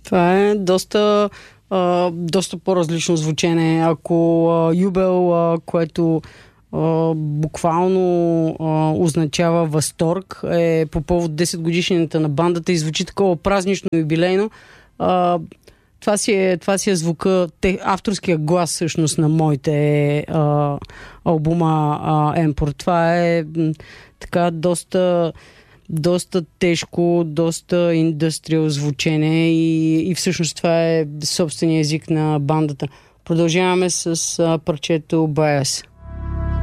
Това е доста по-различно звучене. Ако юбел, което буквално означава възторг, е по повод 10 годишнината на бандата и звучи такова празнично юбилейно, това си е звука, авторския глас всъщност на моите албума Емпор. Това е така доста тежко, доста индустриал звучене и всъщност това е собствения език на бандата. Продължаваме с парчето Bias.